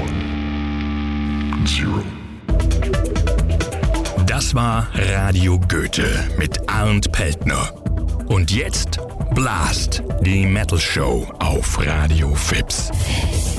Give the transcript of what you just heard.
1, 0. Das war Radio Goethe mit Arndt Peltner. Und jetzt Blast, die Metal Show auf Radio Fips.